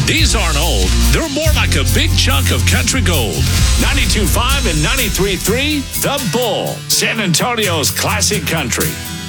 These aren't old. They're more like a big chunk of country gold. 92.5 and 93.3, The Bull, San Antonio's classic country.